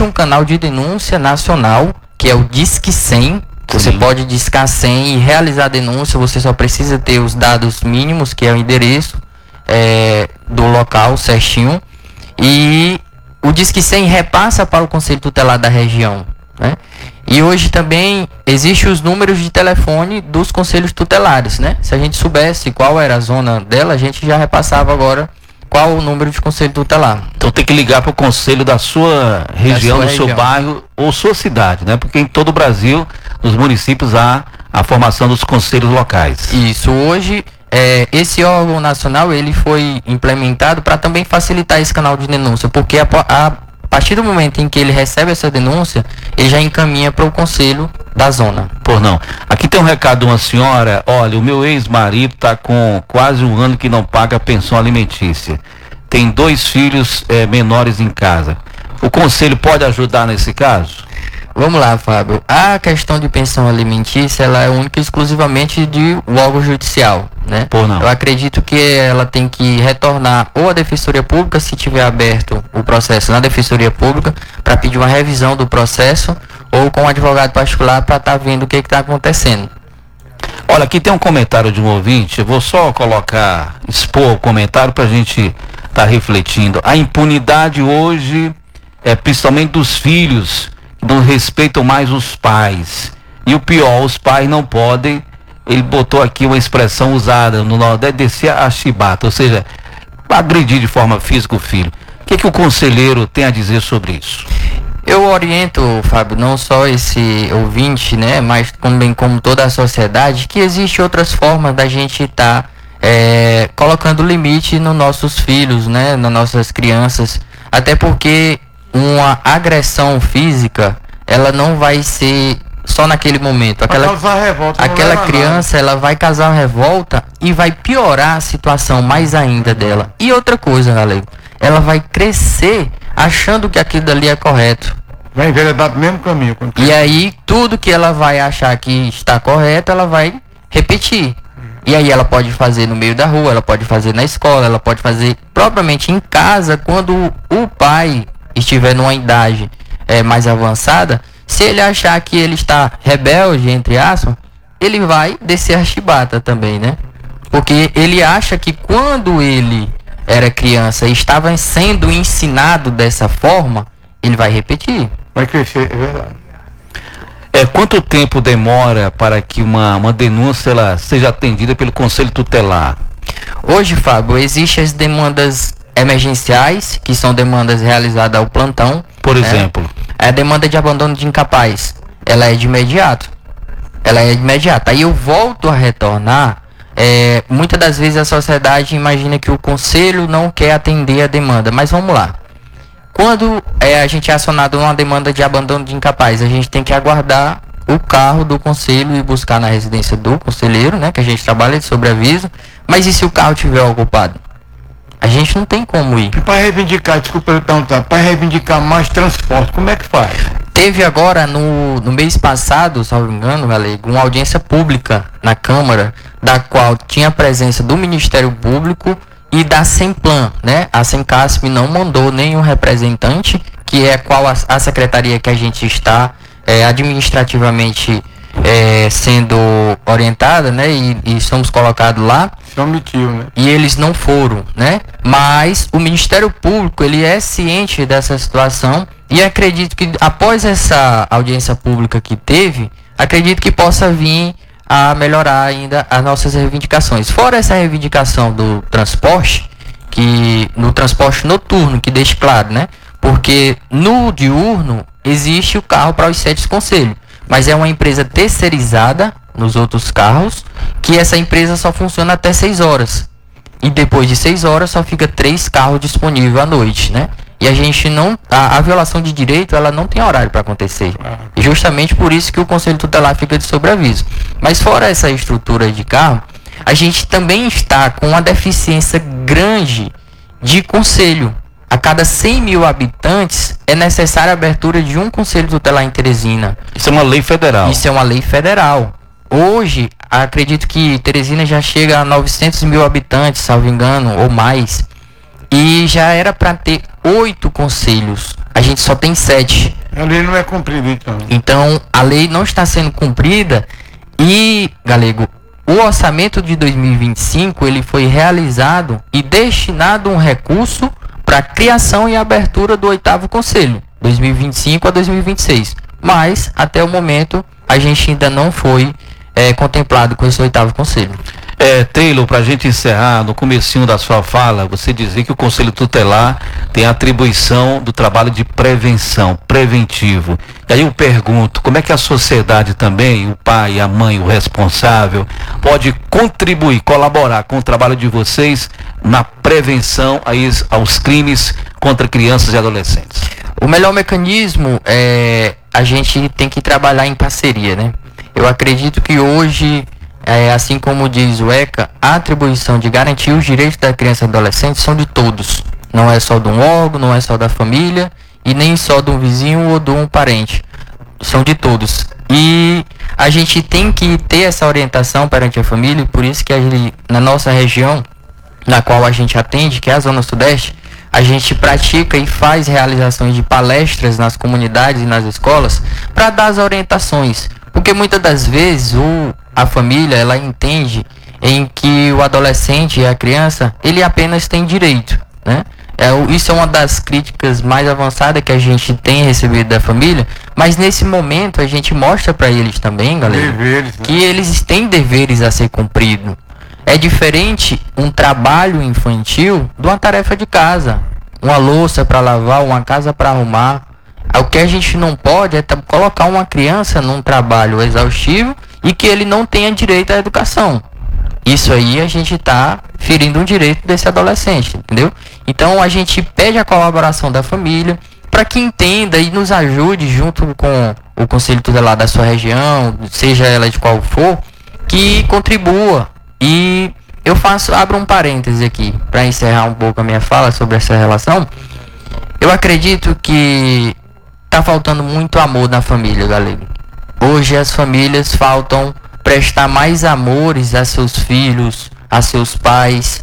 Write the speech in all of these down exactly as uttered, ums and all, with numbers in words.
um canal de denúncia nacional, que é o Disque cem. Você Sim. pode discar cem e realizar a denúncia. Você só precisa ter os dados mínimos, que é o endereço é, do local certinho. E o Disque cem repassa para o Conselho Tutelar da região, né? E hoje também existem os números de telefone dos conselhos tutelares, né? Se a gente soubesse qual era a zona dela, a gente já repassava agora qual o número de conselho tutelar. Então tem que ligar para o conselho da sua região, sua do seu região. bairro ou sua cidade, né? Porque em todo o Brasil, nos municípios, há a formação dos conselhos locais. Isso, hoje, é, esse órgão nacional, ele foi implementado para também facilitar esse canal de denúncia, porque a, a, a partir do momento em que ele recebe essa denúncia, ele já encaminha para o conselho da zona. Por não. Aqui tem um recado de uma senhora: olha, o meu ex-marido está com quase um ano que não paga a pensão alimentícia. Tem dois filhos eh, menores em casa. O conselho pode ajudar nesse caso? Vamos lá, Fábio. A questão de pensão alimentícia, ela é única e exclusivamente de órgão judicial, né? Por não. Eu acredito que ela tem que retornar ou à Defensoria Pública, se tiver aberto o processo na Defensoria Pública, para pedir uma revisão do processo, ou com um advogado particular para estar tá vendo o que está acontecendo. Olha, aqui tem um comentário de um ouvinte. Eu vou só colocar, expor o comentário para a gente estar tá refletindo. A impunidade hoje é principalmente dos filhos, não respeitam mais os pais. E o pior, os pais não podem. Ele botou aqui uma expressão usada no Nordeste, descer a chibata, ou seja, agredir de forma física o filho. O que, que o conselheiro tem a dizer sobre isso? Eu oriento, Fábio, não só esse ouvinte, né, mas também como toda a sociedade, que existe outras formas da gente estar tá, é, colocando limite nos nossos filhos, né, nas nossas crianças, até porque uma agressão física, ela não vai ser só naquele momento. Aquela, revolta, aquela criança, ela vai causar uma revolta e vai piorar a situação mais ainda dela. E outra coisa, galera, ela vai crescer achando que aquilo dali é correto. Vai enveredar do mesmo caminho. E aí, tudo que ela vai achar que está correto, ela vai repetir. E aí ela pode fazer no meio da rua, ela pode fazer na escola, ela pode fazer propriamente em casa, quando o pai estiver numa idade é, mais avançada. Se ele achar que ele está rebelde, entre aspas, ele vai descer a chibata também, né? Porque ele acha que quando ele era criança e estava sendo ensinado dessa forma, ele vai repetir. Vai crescer, é verdade. É, quanto tempo demora para que uma, uma denúncia ela seja atendida pelo Conselho Tutelar? Hoje, Fábio, existem as demandas emergenciais, que são demandas realizadas ao plantão. Por né? exemplo? A demanda de abandono de incapaz, ela é de imediato. Ela é de imediato. Aí eu volto a retornar. É, muitas das vezes a sociedade imagina que o conselho não quer atender a demanda, mas vamos lá. Quando é, a gente é acionado numa demanda de abandono de incapaz, a gente tem que aguardar o carro do conselho e buscar na residência do conselheiro, né, que a gente trabalha de sobreaviso. Mas e se o carro estiver ocupado? A gente não tem como ir. E para reivindicar, desculpa eu perguntar, para reivindicar mais transporte, como é que faz? Teve agora, no, no mês passado, salvo engano, galera, uma audiência pública na Câmara, da qual tinha a presença do Ministério Público e da Semplan, né? A Sencasp não mandou nenhum representante, que é qual a, a secretaria que a gente está é, administrativamente é, sendo orientada, né? E, e somos colocados lá. Se omitiu, né? E eles não foram, né? Mas o Ministério Público, ele é ciente dessa situação e acredito que após essa audiência pública que teve, acredito que possa vir a melhorar ainda as nossas reivindicações. Fora essa reivindicação do transporte, que no transporte noturno, que deixe claro, né? Porque no diurno existe o carro para os sete conselhos, mas é uma empresa terceirizada nos outros carros, que essa empresa só funciona até seis horas. E depois de seis horas só fica três carros disponíveis à noite, né? E a gente não... A, a violação de direito, ela não tem horário para acontecer. E justamente por isso que o Conselho Tutelar fica de sobreaviso. Mas fora essa estrutura de carro, a gente também está com uma deficiência grande de conselho. A cada cem mil habitantes é necessária a abertura de um Conselho Tutelar em Teresina. Isso é uma lei federal. Isso é uma lei federal. Hoje, acredito que Teresina já chega a novecentos mil habitantes, salvo engano, ou mais. e já era para ter oito conselhos. A gente só tem sete. A lei não é cumprida, então. Então, a lei não está sendo cumprida e, Galego, o orçamento de dois mil e vinte e cinco, ele foi realizado e destinado um recurso para a criação e abertura do oitavo conselho, dois mil e vinte e cinco a dois mil e vinte e seis. Mas, até o momento, a gente ainda não foi é, contemplado com esse oitavo conselho. É, Taylor, para a gente encerrar, no comecinho da sua fala, você dizia que o Conselho Tutelar tem a atribuição do trabalho de prevenção, preventivo. E aí eu pergunto, como é que a sociedade também, o pai, a mãe, o responsável, pode contribuir, colaborar com o trabalho de vocês na prevenção aí aos crimes contra crianças e adolescentes? O melhor mecanismo é a gente tem que trabalhar em parceria, né? Eu acredito que hoje, é, assim como diz o ECA, a atribuição de garantir os direitos da criança e adolescente são de todos. Não é só de um órgão, não é só da família e nem só de um vizinho ou de um parente. São de todos. E a gente tem que ter essa orientação perante a família, por isso que a gente, na nossa região, na qual a gente atende, que é a Zona Sudeste, a gente pratica e faz realizações de palestras nas comunidades e nas escolas para dar as orientações. Porque muitas das vezes o, a família, ela entende em que o adolescente e a criança, ele apenas tem direito, né? É, isso é uma das críticas mais avançadas que a gente tem recebido da família, mas nesse momento a gente mostra para eles também, galera, Deveres, né? que eles têm deveres a ser cumpridos. É diferente um trabalho infantil de uma tarefa de casa, uma louça para lavar, uma casa para arrumar. O que a gente não pode é colocar uma criança num trabalho exaustivo e que ele não tenha direito à educação. Isso aí a gente está ferindo um direito desse adolescente, entendeu? Então a gente pede a colaboração da família para que entenda e nos ajude junto com o Conselho Tutelar da sua região, seja ela de qual for, que contribua. E eu faço, abro um parêntese aqui para encerrar um pouco a minha fala sobre essa relação. Eu acredito que tá faltando muito amor na família, galera. Hoje as famílias faltam prestar mais amores a seus filhos, a seus pais,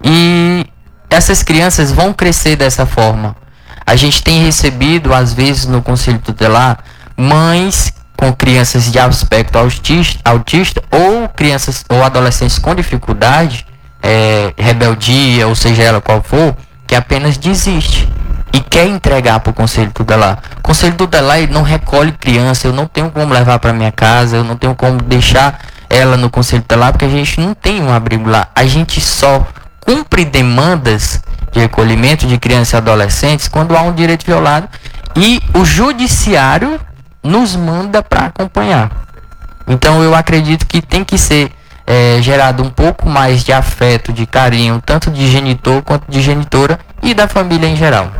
e essas crianças vão crescer dessa forma. A gente tem recebido, às vezes, no Conselho Tutelar, mães com crianças de aspecto autista, autista ou crianças ou adolescentes com dificuldade, é, rebeldia, ou seja ela qual for, que apenas desiste e quer entregar para o Conselho Tutelar. O Conselho Tutelar, ele não recolhe criança, eu não tenho como levar para minha casa, eu não tenho como deixar ela no Conselho Tutelar, porque a gente não tem um abrigo lá. A gente só cumpre demandas de recolhimento de crianças e adolescentes quando há um direito violado e o judiciário nos manda para acompanhar. Então eu acredito que tem que ser é, gerado um pouco mais de afeto, de carinho, tanto de genitor quanto de genitora e da família em geral.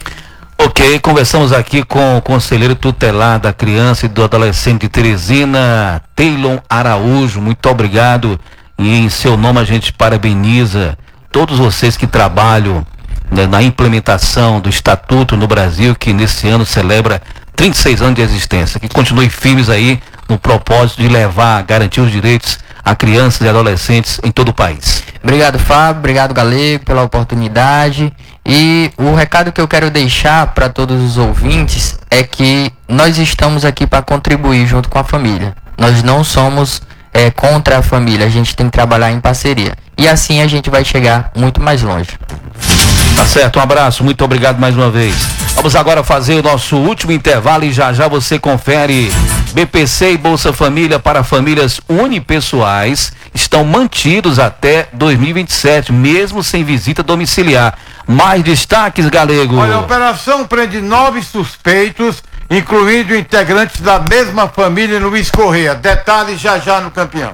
Ok, conversamos aqui com o conselheiro tutelar da criança e do adolescente de Teresina, Taylor Araújo. Muito obrigado, e em seu nome a gente parabeniza todos vocês que trabalham, né, na implementação do Estatuto no Brasil, que nesse ano celebra trinta e seis anos de existência. Que continue firmes aí no propósito de levar, garantir os direitos a crianças e adolescentes em todo o país. Obrigado, Fábio, obrigado, Galego, pela oportunidade. E o recado que eu quero deixar para todos os ouvintes é que nós estamos aqui para contribuir junto com a família. Nós não somos é, contra a família, a gente tem que trabalhar em parceria. E assim a gente vai chegar muito mais longe. Tá certo, um abraço, muito obrigado mais uma vez. Vamos agora fazer o nosso último intervalo e já já você confere. B P C e Bolsa Família para famílias unipessoais estão mantidos até dois mil e vinte e sete, mesmo sem visita domiciliar. Mais destaques, Galego. Olha, a operação prende nove suspeitos, incluindo integrantes da mesma família no Luiz Correia. Detalhes já já no Campeão.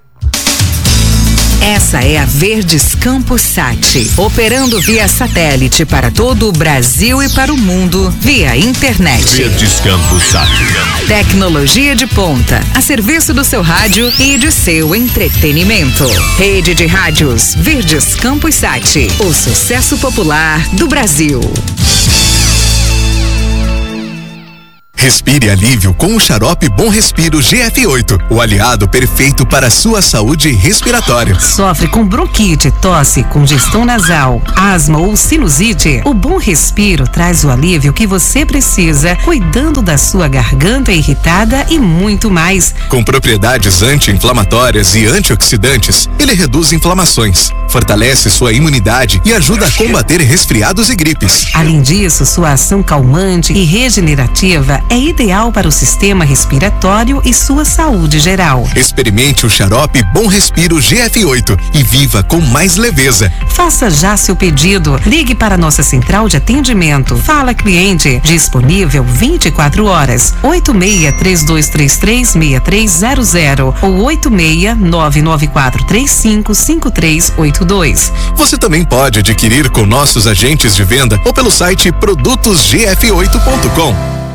Essa é a Verdes Campos Sat, operando via satélite para todo o Brasil e para o mundo via internet. Verdes Campos Sat. Tecnologia de ponta, a serviço do seu rádio e de seu entretenimento. Rede de rádios Verdes Campos Sat, o sucesso popular do Brasil. Respire alívio com o xarope Bom Respiro G F oito, o aliado perfeito para a sua saúde respiratória. Sofre com bronquite, tosse, congestão nasal, asma ou sinusite? O Bom Respiro traz o alívio que você precisa, cuidando da sua garganta irritada e muito mais. Com propriedades anti-inflamatórias e antioxidantes, ele reduz inflamações, fortalece sua imunidade e ajuda a combater resfriados e gripes. Além disso, sua ação calmante e regenerativa é ideal para o sistema respiratório e sua saúde geral. Experimente o xarope Bom Respiro G F oito e viva com mais leveza. Faça já seu pedido. Ligue para nossa central de atendimento. Fala Cliente, disponível vinte e quatro horas. oito seis três dois três três seis três zero zero ou oito seis nove nove quatro três cinco cinco três oito dois. Você também pode adquirir com nossos agentes de venda ou pelo site produtos g f oito ponto com.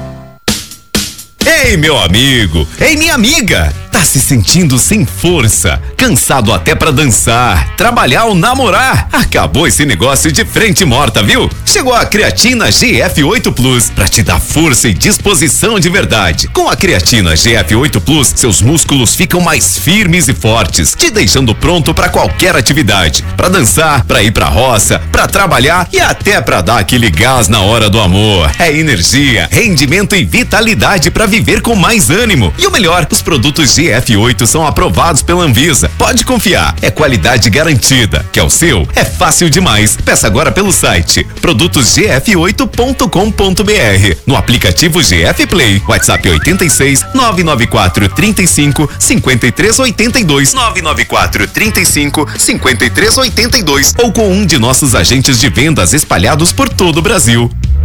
Ei, meu amigo! Ei, minha amiga! Tá se sentindo sem força, cansado até pra dançar, trabalhar ou namorar? Acabou esse negócio de frente morta, viu? Chegou a Creatina G F oito Plus pra te dar força e disposição de verdade. Com a Creatina G F oito Plus, seus músculos ficam mais firmes e fortes, te deixando pronto pra qualquer atividade. Pra dançar, pra ir pra roça, pra trabalhar e até pra dar aquele gás na hora do amor. É energia, rendimento e vitalidade pra viver com mais ânimo. E o melhor, os produtos G F oito são aprovados pela Anvisa. Pode confiar, é qualidade garantida. Quer o seu? É fácil demais. Peça agora pelo site produtos g f oito ponto com ponto b r, no aplicativo G F Play, WhatsApp oitenta e seis nove nove quatro trinta e cinco cinquenta e três oitenta e dois nove nove quatro trinta e cinco cinquenta e três oitenta e dois ou com um de nossos agentes de vendas espalhados por todo o Brasil.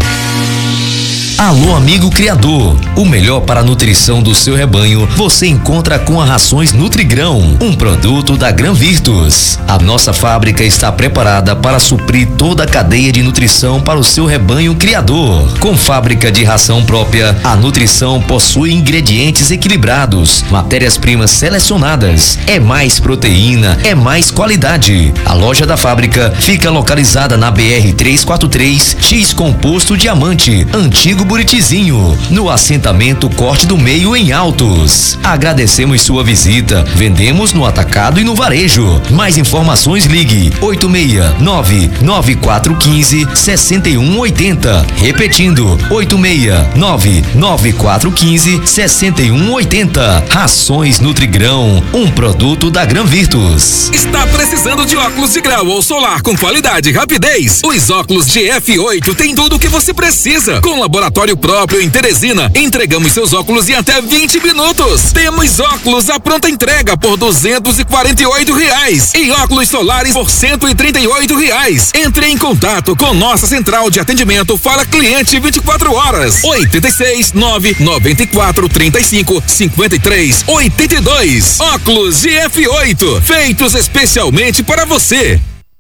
Alô, amigo criador, o melhor para a nutrição do seu rebanho você encontra com a Rações Nutrigrão, um produto da Gran Virtus. A nossa fábrica está preparada para suprir toda a cadeia de nutrição para o seu rebanho criador. Com fábrica de ração própria, a nutrição possui ingredientes equilibrados, matérias-primas selecionadas, é mais proteína, é mais qualidade. A loja da fábrica fica localizada na B R trezentos e quarenta e três, X Composto Diamante, antigo Buritizinho, no assentamento Corte do Meio em Altos. Agradecemos sua visita. Vendemos no atacado e no varejo. Mais informações ligue oito seis nove nove quatro um cinco seis um oito zero. Repetindo, oito seis nove nove quatro um cinco seis um oito zero. Rações Nutrigrão, um produto da Gran Virtus. Está precisando de óculos de grau ou solar com qualidade e rapidez? Os óculos G F oito têm tudo o que você precisa. Com laboratório próprio em Teresina, entregamos seus óculos em até vinte minutos. Temos óculos à pronta entrega por duzentos e quarenta e oito reais e óculos solares por cento e trinta e oito reais. Entre em contato com nossa central de atendimento Fala Cliente vinte e quatro horas. oitenta e seis nove noventa e quatro trinta e cinco cinquenta e três oitenta e dois. Óculos G F oito, feitos especialmente para você.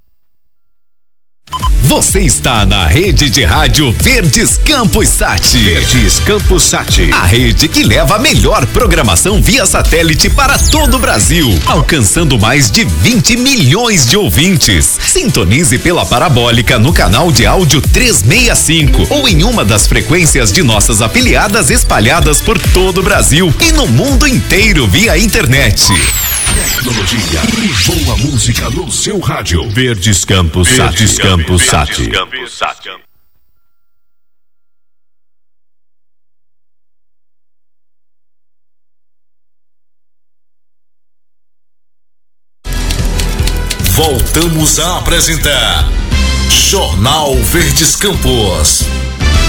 Você está na rede de rádio Verdes Campos Sat. Verdes Campos Sat. A rede que leva a melhor programação via satélite para todo o Brasil, alcançando mais de vinte milhões de ouvintes. Sintonize pela parabólica no canal de áudio trezentos e sessenta e cinco ou em uma das frequências de nossas afiliadas espalhadas por todo o Brasil e no mundo inteiro via internet. Tecnologia e boa música no seu rádio. Verdes Campos Sat. Verdes Campos Sat. Voltamos a apresentar Jornal Verdes Campos.